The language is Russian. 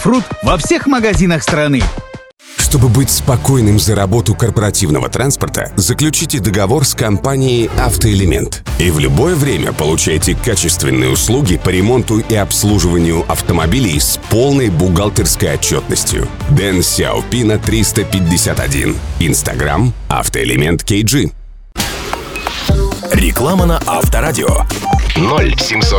Фрут во всех магазинах страны. Чтобы быть спокойным за работу корпоративного транспорта, заключите договор с компанией «Автоэлемент». И в любое время получайте качественные услуги по ремонту и обслуживанию автомобилей с полной бухгалтерской отчетностью. Дэн Сяопина 351. Инстаграм «Автоэлемент KG». Реклама на Авторадио. 0700